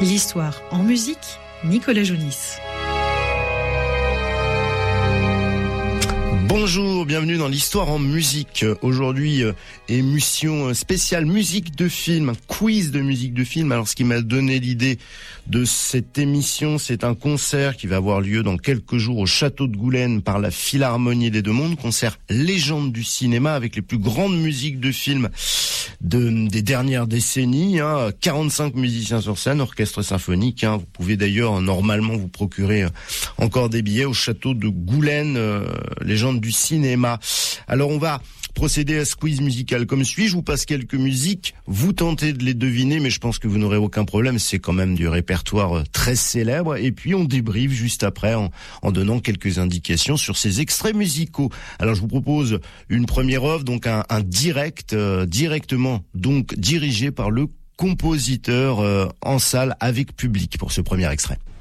L'histoire en musique, Nicolas Jounis. Bonjour, bienvenue dans l'histoire en musique. Aujourd'hui, émission spéciale musique de film, un quiz de musique de film. Alors, ce qui m'a donné l'idée de cette émission, c'est un concert qui va avoir lieu dans quelques jours au Château de Goulaine par la Philharmonie des Deux Mondes, concert légende du cinéma avec les plus grandes musiques de films des dernières décennies. 45 musiciens sur scène, orchestre symphonique. Vous pouvez d'ailleurs normalement vous procurer encore des billets au Château de Goulaine, légende du cinéma. Alors on va procéder à ce quiz musical comme suit. Je vous passe quelques musiques, vous tentez de les deviner, mais je pense que vous n'aurez aucun problème, c'est quand même du répertoire très célèbre. Et puis on débriefe juste après en donnant quelques indications sur ces extraits musicaux. Alors je vous propose une première œuvre, donc un direct, directement donc dirigé par le compositeur en salle avec public pour ce premier extrait.